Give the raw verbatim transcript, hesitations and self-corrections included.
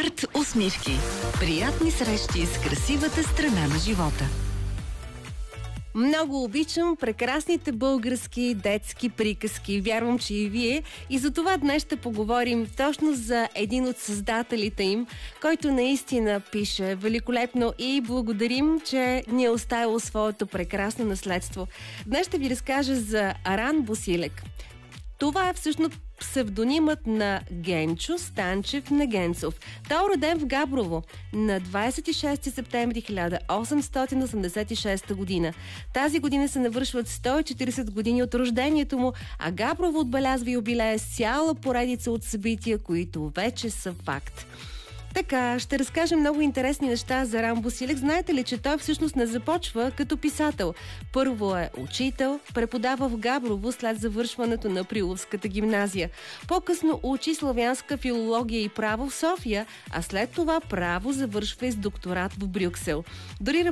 Арт усмивки. Приятни срещи с красивата страна на живота. Много обичам прекрасните български детски приказки. Вярвам, че и вие. И за това днес ще поговорим точно за един от създателите им, който наистина пише великолепно и благодарим, че ни е оставил своето прекрасно наследство. Днес ще ви разкажа за Аран Босилек. Това е всъщност псевдонимът на Генчо Станчев Негенцов. Той е роден в Габрово на двадесет и шести септември хиляда осемстотин осемдесет и шеста година. Тази година се навършват сто и четиридесет години от рождението му, а Габрово отбелязва юбилея с цяла поредица от събития, които вече са факт. Така, ще разкажем много интересни неща за Аран Босилек. Знаете ли, че той всъщност не започва като писател? Първо е учител, преподава в Габрово след завършването на Приловската гимназия. По-късно учи славянска филология и право в София, а след това право завършва и с докторат в Брюксел. Дори